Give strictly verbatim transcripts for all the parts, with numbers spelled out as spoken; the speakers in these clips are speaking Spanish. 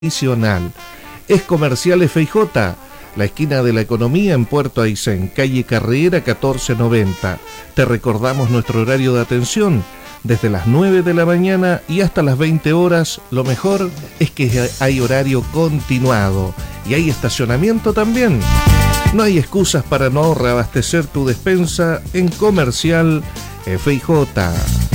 tradicional. Es Comercial F I J, la esquina de la economía en Puerto Aysén, calle Carrera catorce noventa. Te recordamos nuestro horario de atención, desde las nueve de la mañana y hasta las veinte horas. Lo mejor es que hay horario continuado y hay estacionamiento también. No hay excusas para no reabastecer tu despensa en Comercial F I J.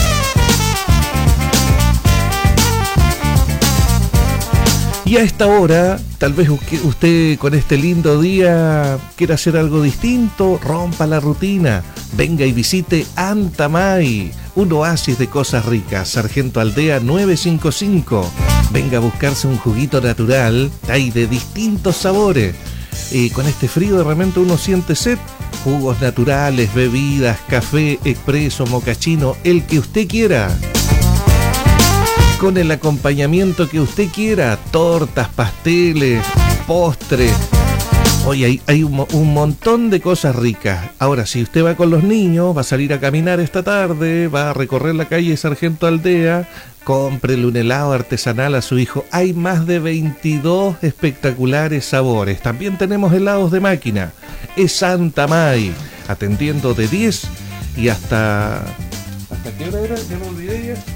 Y a esta hora, tal vez usted con este lindo día quiera hacer algo distinto, rompa la rutina, venga y visite Antamay, un oasis de cosas ricas, Sargento Aldea nueve cinco cinco. Venga a buscarse un juguito natural, hay de distintos sabores. Y con este frío de repente uno siente sed, jugos naturales, bebidas, café, expreso, mocachino, el que usted quiera. Con el acompañamiento que usted quiera, tortas, pasteles, postres. Oye, hay, hay un, un montón de cosas ricas. Ahora, si usted va con los niños, va a salir a caminar esta tarde, va a recorrer la calle Sargento Aldea, cómprele un helado artesanal a su hijo. Hay más de veintidós espectaculares sabores. También tenemos helados de máquina. Es Antamay, atendiendo de diez y hasta... ¿Hasta qué hora era? Ya me olvidé ya.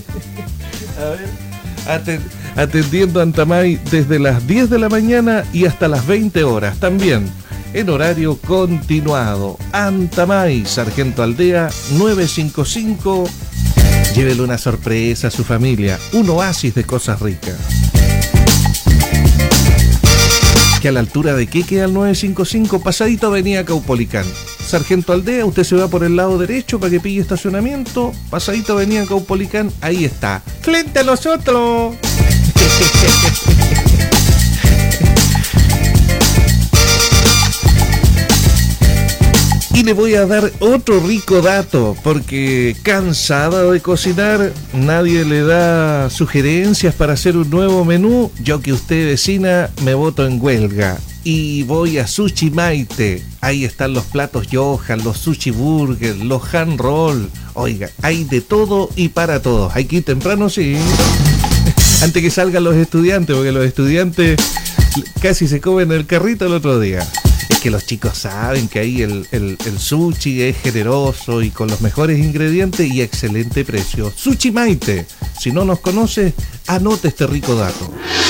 A ver, atendiendo a Antamay desde las diez de la mañana y hasta las veinte horas, también en horario continuado. Antamay, Sargento Aldea nueve cinco cinco. Llévele una sorpresa a su familia, un oasis de cosas ricas. Que a la altura de qué queda el nueve cinco cinco, pasadito Avenida Caupolicán. Sargento Aldea, usted se va por el lado derecho para que pille estacionamiento, pasadito Avenida Caupolicán, ahí está, frente a nosotros. Y le voy a dar otro rico dato, porque cansada de cocinar, nadie le da sugerencias para hacer un nuevo menú. Yo que usted, vecina, me boto en huelga y voy a Sushi Maite. Ahí están los platos Johan, los sushi burger, los hand roll. Oiga, hay de todo y para todos. Hay que ir temprano, sí, antes que salgan los estudiantes, porque los estudiantes casi se comen el carrito el otro día. Es que los chicos saben que ahí el, el, el sushi es generoso y con los mejores ingredientes y excelente precio. Sushi Maite. Si no nos conoce, anote este rico dato.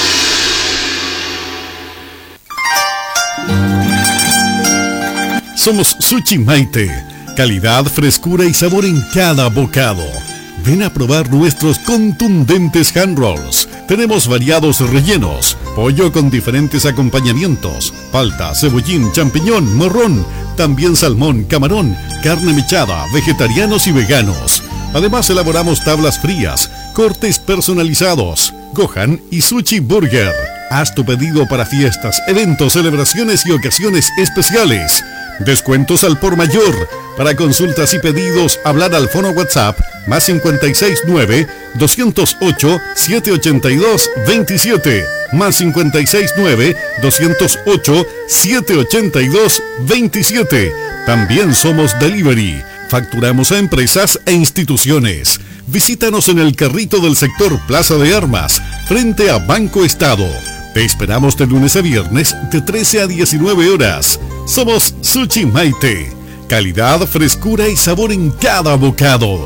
Somos Sushi Maite. Calidad, frescura y sabor en cada bocado. Ven a probar nuestros contundentes hand rolls. Tenemos variados rellenos, pollo con diferentes acompañamientos, palta, cebollín, champiñón, morrón, también salmón, camarón, carne mechada, vegetarianos y veganos. Además elaboramos tablas frías, cortes personalizados, Gohan y Sushi Burger. Haz tu pedido para fiestas, eventos, celebraciones y ocasiones especiales. Descuentos al por mayor. Para consultas y pedidos, hablar al fono WhatsApp más cincuenta y seis nueve, doscientos ocho, setecientos ochenta y dos, veintisiete, más cincuenta y seis nueve, doscientos ocho, setecientos ochenta y dos, veintisiete. También somos delivery. Facturamos a empresas e instituciones. Visítanos en el carrito del sector Plaza de Armas, frente a Banco Estado. Te esperamos de lunes a viernes de trece a diecinueve horas. Somos Sushi Maite. Calidad, frescura y sabor en cada bocado.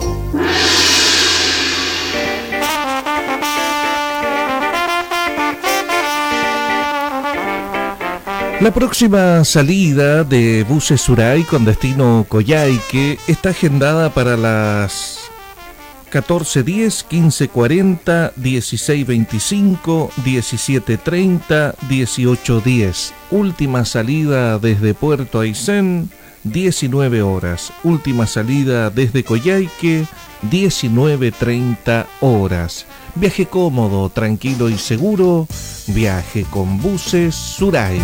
La próxima salida de buses Suray con destino Coyhaique está agendada para las catorce diez, quince cuarenta, dieciséis veinticinco, diecisiete treinta, dieciocho diez. Última salida desde Puerto Aysén, diecinueve horas. Última salida desde Coyhaique, diecinueve treinta horas. Viaje cómodo, tranquilo y seguro. Viaje con buses Suray.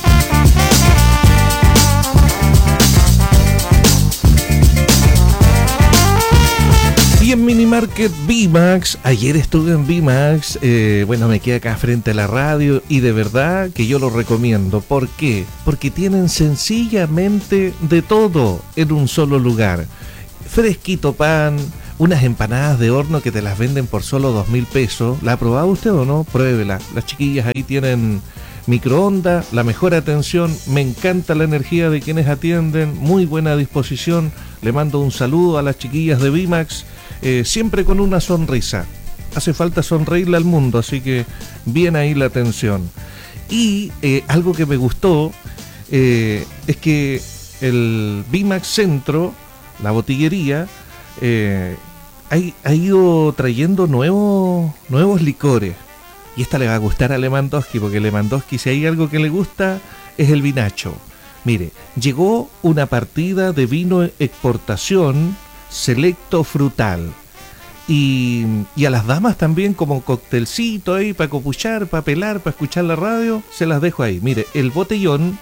Y en Minimarket Bimax, ayer estuve en Bimax, eh, bueno, me quedé acá frente a la radio y de verdad que yo lo recomiendo. ¿Por qué? Porque tienen sencillamente de todo en un solo lugar. Fresquito pan, unas empanadas de horno que te las venden por solo dos mil pesos. ¿La ha probado usted o no? Pruébela. Las chiquillas ahí tienen microondas, la mejor atención, me encanta la energía de quienes atienden, muy buena disposición. Le mando un saludo a las chiquillas de Bimax, eh, siempre con una sonrisa. Hace falta sonreírle al mundo, así que bien ahí la atención. Y eh, algo que me gustó eh, es que el Bimax Centro, la botillería, eh, ha, ha ido trayendo nuevos, nuevos licores. Y esta le va a gustar a Lewandowski, porque Lewandowski, si hay algo que le gusta, es el vinacho. Mire, llegó una partida de vino exportación selecto frutal. Y, y a las damas también como coctelcito ahí para copuchar, para pelar, para escuchar la radio, se las dejo ahí. Mire, el botellón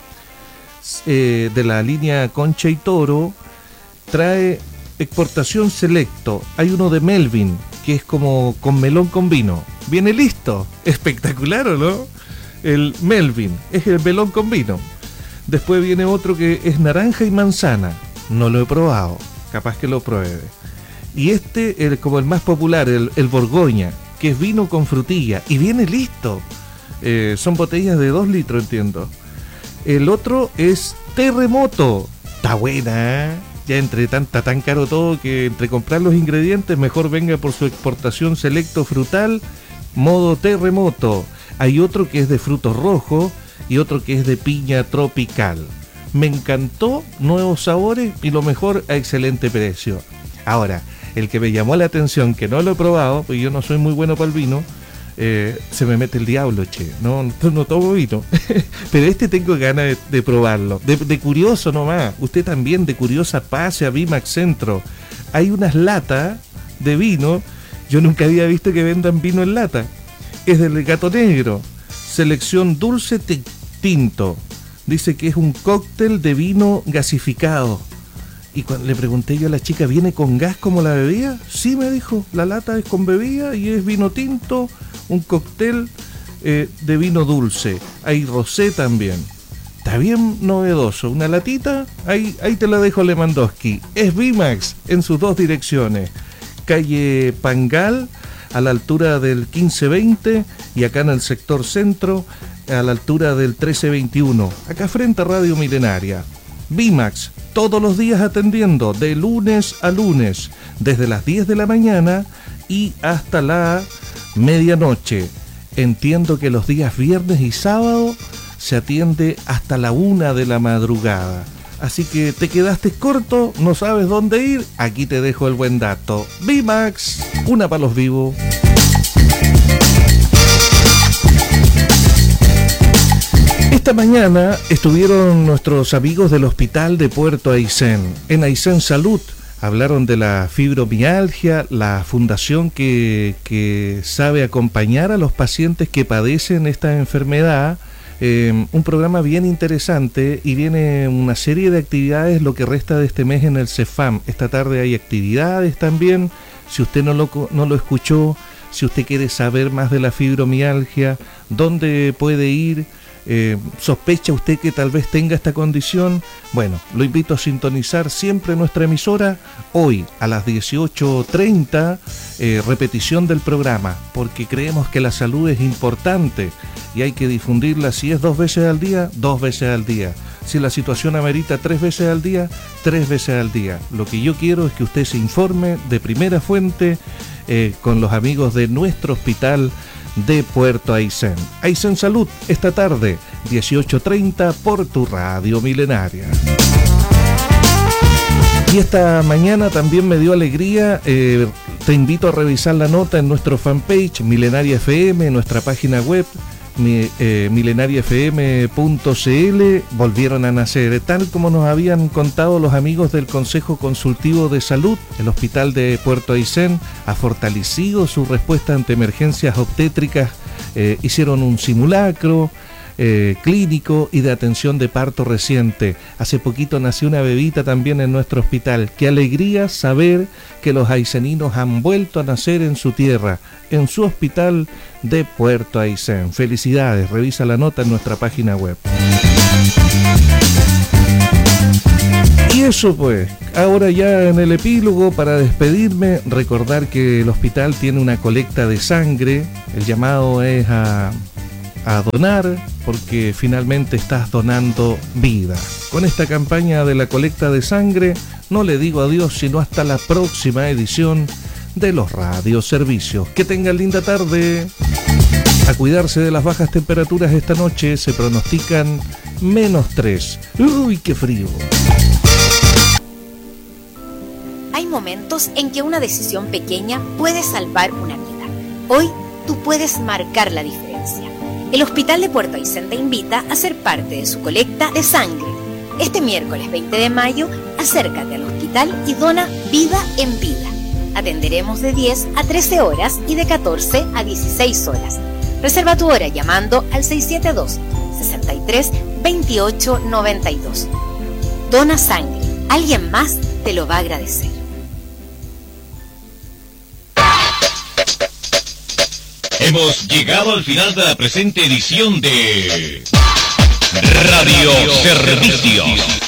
eh, de la línea Concha y Toro trae exportación selecto. Hay uno de Melvin, que es como con melón con vino. Viene listo. Espectacular, ¿o no? El Melvin es el melón con vino. Después viene otro que es naranja y manzana. No lo he probado. Capaz que lo pruebe. Y este, el, como el más popular, el, el Borgoña, que es vino con frutilla. Y viene listo. Eh, son botellas de dos litros, entiendo. El otro es Terremoto. Está buena, ¿eh? Ya entre tanta tan caro todo que entre comprar los ingredientes mejor venga por su exportación selecto frutal modo Terremoto. Hay otro que es de frutos rojos y otro que es de piña tropical. Me encantó, nuevos sabores y lo mejor a excelente precio. Ahora, el que me llamó la atención, que no lo he probado, porque yo no soy muy bueno para el vino, eh, se me mete el diablo, che, no, no, no tomo vino, pero este tengo ganas de, de probarlo, de, de curioso nomás. Usted también de curiosa pase a Bimax Centro, hay unas latas de vino, yo nunca había visto que vendan vino en lata, es del Gato Negro, selección dulce tinto, dice que es un cóctel de vino gasificado. Y cuando le pregunté yo a la chica, ¿viene con gas como la bebida? Sí, me dijo, la lata es con bebida y es vino tinto, un cóctel eh, de vino dulce. Hay rosé también. Está bien novedoso. Una latita, ahí, ahí te la dejo, Lewandowski. Es Bimax en sus dos direcciones. Calle Pangal, a la altura del quince veinte, y acá en el sector centro, a la altura del trece veintiuno. Acá frente a Radio Milenaria. Bimax, todos los días atendiendo, de lunes a lunes, desde las diez de la mañana y hasta la medianoche. Entiendo que los días viernes y sábado se atiende hasta la una de la madrugada. Así que te quedaste corto, no sabes dónde ir, aquí te dejo el buen dato. Bimax, una para los vivos. Esta mañana estuvieron nuestros amigos del Hospital de Puerto Aysén. En Aysén Salud hablaron de la fibromialgia, la fundación que, que sabe acompañar a los pacientes que padecen esta enfermedad. Eh, un programa bien interesante y viene una serie de actividades lo que resta de este mes en el CEFAM. Esta tarde hay actividades también. Si usted no lo, no lo escuchó, si usted quiere saber más de la fibromialgia, dónde puede ir, Eh, ¿sospecha usted que tal vez tenga esta condición? Bueno, lo invito a sintonizar siempre nuestra emisora hoy a las dieciocho treinta, eh, repetición del programa, porque creemos que la salud es importante y hay que difundirla. Si es dos veces al día, dos veces al día. Si la situación amerita tres veces al día, tres veces al día. Lo que yo quiero es que usted se informe de primera fuente eh, con los amigos de nuestro hospital de Puerto Aysén. Aysén Salud, esta tarde, dieciocho treinta, por tu Radio Milenaria. Y esta mañana también me dio alegría, eh, te invito a revisar la nota en nuestro fanpage, Milenaria F M, nuestra página web, mi, eh, milenaria f m punto c l, volvieron a nacer, tal como nos habían contado los amigos del Consejo Consultivo de Salud. El Hospital de Puerto Aysén ha fortalecido su respuesta ante emergencias obstétricas, eh, hicieron un simulacro eh, clínico y de atención de parto reciente. Hace poquito nació una bebita también en nuestro hospital. Qué alegría saber que los ayseninos han vuelto a nacer en su tierra, en su hospital de Puerto Aysén. Felicidades, revisa la nota en nuestra página web. Y eso pues, ahora ya en el epílogo, para despedirme, recordar que el hospital tiene una colecta de sangre. El llamado es a, a donar, porque finalmente estás donando vida. Con esta campaña de la colecta de sangre, no le digo adiós, sino hasta la próxima edición de los radioservicios. Que tengan linda tarde. A cuidarse de las bajas temperaturas esta noche, se pronostican menos tres. ¡Uy, qué frío! Hay momentos en que una decisión pequeña puede salvar una vida. Hoy tú puedes marcar la diferencia. El Hospital de Puerto Aysén te invita a ser parte de su colecta de sangre. Este miércoles veinte de mayo, acércate al hospital y dona vida en vida. Atenderemos de diez a trece horas y de catorce a dieciséis horas. Reserva tu hora llamando al seis siete dos, seis tres, dos ocho nueve dos. Dona sangre. Alguien más te lo va a agradecer. Hemos llegado al final de la presente edición de Radio Servicios.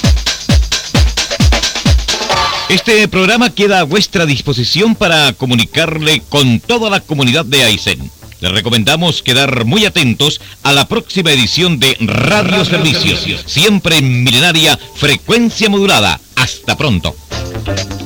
Este programa queda a vuestra disposición para comunicarle con toda la comunidad de Aysén. Les recomendamos quedar muy atentos a la próxima edición de Radio Servicios, siempre en milenaria frecuencia modulada. Hasta pronto.